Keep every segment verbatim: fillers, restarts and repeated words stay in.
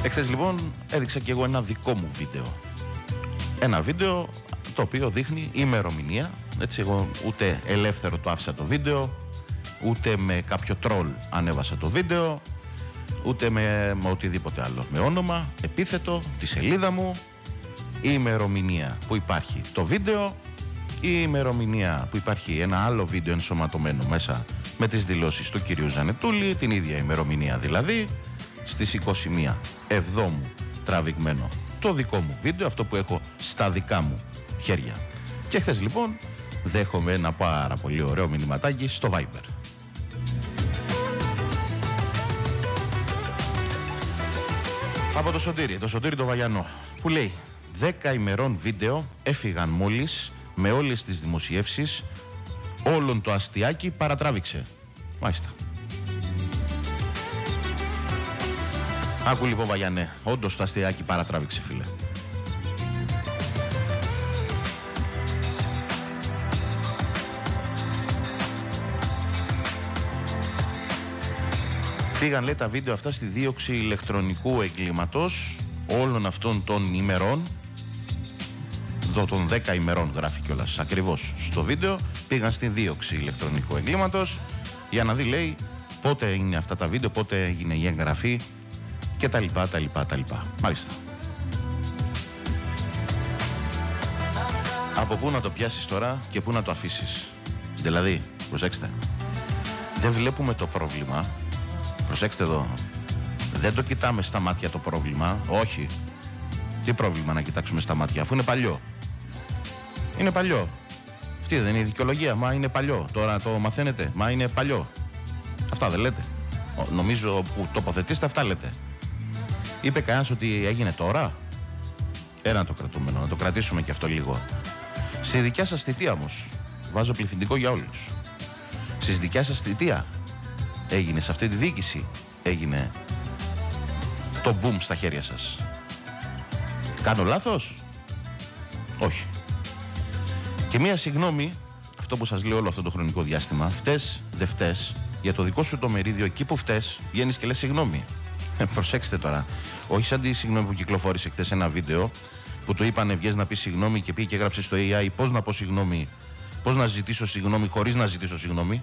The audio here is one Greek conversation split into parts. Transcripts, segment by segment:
Εχθές λοιπόν έδειξα και εγώ ένα δικό μου βίντεο. Ένα βίντεο το οποίο δείχνει ημερομηνία. Έτσι, εγώ ούτε ελεύθερο το άφησα το βίντεο, ούτε με κάποιο τρόλ ανέβασα το βίντεο, ούτε με, με οτιδήποτε άλλο. Με όνομα, επίθετο, τη σελίδα μου, η ημερομηνία που υπάρχει το βίντεο, η ημερομηνία που υπάρχει ένα άλλο βίντεο ενσωματωμένο μέσα με τις δηλώσεις του κυρίου Ζανετούλη, την ίδια ημερομηνία δηλαδή, στις είκοσι μία Εβδόμου τραβηγμένο το δικό μου βίντεο, αυτό που έχω στα δικά μου χέρια. Και χθες λοιπόν δέχομαι ένα πάρα πολύ ωραίο μηνυματάκι στο Viber. Από το Σωτήρι, το Σωτήρι το Βαγιανό, που λέει δέκα ημερών βίντεο έφυγαν μόλις με όλες τις δημοσιεύσεις, όλον το αστιάκι παρατράβηξε. Μάλιστα. Άκου λοιπόν Βαγιανέ, όντως το αστιάκι παρατράβηξε φίλε. Πήγαν λέει τα βίντεο αυτά στη δίωξη ηλεκτρονικού εγκλήματος όλων αυτών των ημερών, των δέκα ημερών γράφει κιόλας ακριβώς στο βίντεο, πήγαν στη δίωξη ηλεκτρονικού εγκλήματος για να δει λέει πότε είναι αυτά τα βίντεο, πότε έγινε η εγγραφή και τα λοιπά, τα λοιπά, τα λοιπά. Μάλιστα. Από πού να το πιάσεις τώρα και πού να το αφήσεις. Δηλαδή, προσέξτε, δεν βλέπουμε το πρόβλημα. Προσέξτε εδώ, δεν το κοιτάμε στα μάτια το πρόβλημα. Όχι. Τι πρόβλημα να κοιτάξουμε στα μάτια, αφού είναι παλιό. Είναι παλιό. Αυτή δεν είναι η δικαιολογία, μα είναι παλιό. Τώρα το μαθαίνετε, μα είναι παλιό. Αυτά δεν λέτε. Νομίζω που τοποθετήστε αυτά λέτε. Είπε κανένας ότι έγινε τώρα. Ένα το κρατούμενο, να το κρατήσουμε και αυτό λίγο. Στη δικιά σας θητεία όμως, βάζω πληθυντικό για όλους. Στη δικιά σας θητεία έγινε, σε αυτή τη διοίκηση έγινε το boom στα χέρια σας. Κάνω λάθος? Όχι. Και μία συγγνώμη, αυτό που σας λέω όλο αυτό το χρονικό διάστημα, φταίς, δεν φταίς, για το δικό σου το μερίδιο, εκεί που φταίς, βγαίνεις και λες συγγνώμη. Ε, προσέξτε τώρα. Όχι σαν τη συγγνώμη που κυκλοφόρησε χθες ένα βίντεο που του είπανε βγες να πεις συγγνώμη και πήγε και έγραψε στο έι άι πώς να πω συγγνώμη, πώς να ζητήσω συγγνώμη χωρίς να ζητήσω συγγνώμη.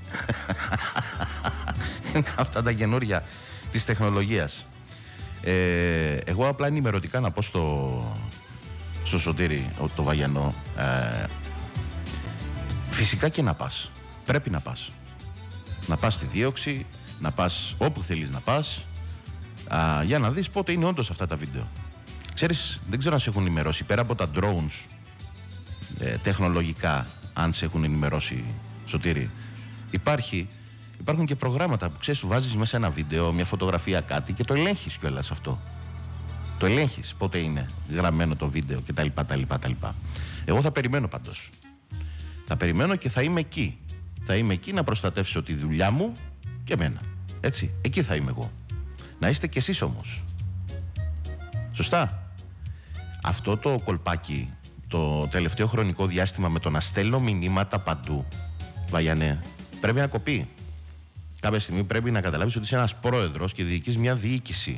Αυτά τα καινούρια της τεχνολογίας. Ε, εγώ απλά ενημερωτικά να πω στο, στο Σωτήρι, το Βαγιανό, ε, φυσικά και να πας. Πρέπει να πας. Να πας στη δίωξη, να πας όπου θέλεις να πας, α, για να δεις πότε είναι όντως αυτά τα βίντεο. Ξέρεις, δεν ξέρω αν σε έχουν ενημερώσει, πέρα από τα drones ε, τεχνολογικά, αν σε έχουν ενημερώσει, Σωτήρι, υπάρχει, υπάρχουν και προγράμματα που ξέρεις, σου βάζεις μέσα ένα βίντεο, μια φωτογραφία, κάτι και το ελέγχεις κιόλας αυτό. Το ελέγχεις πότε είναι γραμμένο το βίντεο κτλ. Εγώ θα περιμένω πάντως. Θα περιμένω και θα είμαι εκεί. Θα είμαι εκεί να προστατεύσω τη δουλειά μου και εμένα. Έτσι, εκεί θα είμαι εγώ. Να είστε κι εσείς όμως. Σωστά. Αυτό το κολπάκι, το τελευταίο χρονικό διάστημα με το να στέλνω μηνύματα παντού, Βαγιανέ, πρέπει να κοπεί. Κάποια στιγμή πρέπει να καταλάβεις ότι είσαι ένας πρόεδρος και διοικείς μια διοίκηση.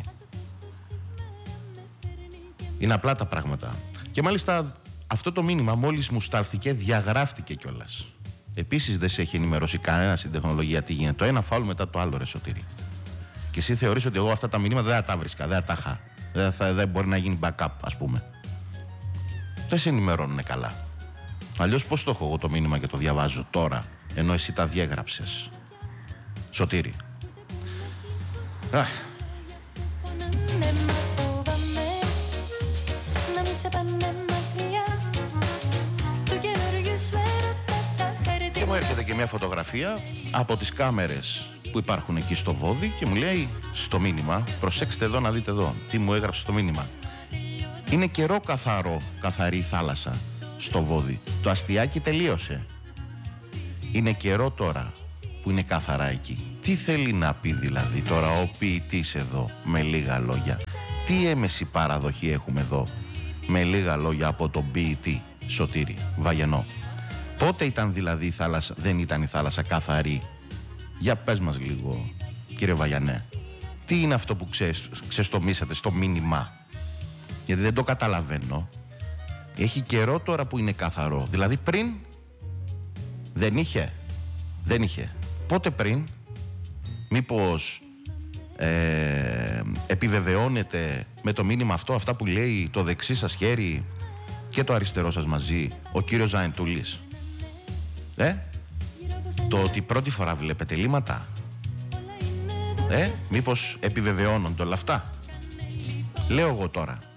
Είναι απλά τα πράγματα. Και μάλιστα αυτό το μήνυμα μόλις μου στάλθηκε διαγράφτηκε κιόλας. Επίσης δεν σε έχει ενημερώσει κανένα στην τεχνολογία τι γίνεται. Το ένα φάουλ μετά το άλλο, ρε Σωτήρη. Και εσύ θεωρείς ότι εγώ αυτά τα μηνύματα δεν θα τα βρίσκα, δεν θα τα είχα. Δεν, θα, δεν μπορεί να γίνει backup, ας πούμε. Δεν σε ενημερώνουν καλά. Αλλιώς πώς το έχω εγώ το μήνυμα και το διαβάζω τώρα, ενώ εσύ τα διέγραψες. Σωτήρη. Αχ. Και μου έρχεται και μια φωτογραφία από τις κάμερες που υπάρχουν εκεί στο Βόδι και μου λέει στο μήνυμα, προσέξτε εδώ να δείτε εδώ τι μου έγραψε στο μήνυμα. Είναι καιρό καθαρό, καθαρή η θάλασσα στο Βόδι. Το αστιάκι τελείωσε. Είναι καιρό τώρα που είναι καθαρά εκεί. Τι θέλει να πει δηλαδή τώρα ο ποιητής εδώ με λίγα λόγια? Τι έμεση παραδοχή έχουμε εδώ με λίγα λόγια από τον ποιητή Σωτήρη Βαγιανό? Πότε ήταν δηλαδή η θάλασσα, δεν ήταν η θάλασσα καθαρή? Για πες μας λίγο, κύριε Βαγιανέ. Τι είναι αυτό που ξεσ, ξεστομίσατε στο μήνυμα? Γιατί δεν το καταλαβαίνω. Έχει καιρό τώρα που είναι καθαρό. Δηλαδή πριν δεν είχε. Δεν είχε. Πότε πριν? Μήπως ε, επιβεβαιώνεται με το μήνυμα αυτό αυτά που λέει το δεξί σας χέρι και το αριστερό σας μαζί ο κύριος Ζαεντούλης? Ε? Το ότι πρώτη φορά βλέπετε λύματα? Ε? Μήπως επιβεβαιώνονται όλα αυτά? Λέω εγώ τώρα.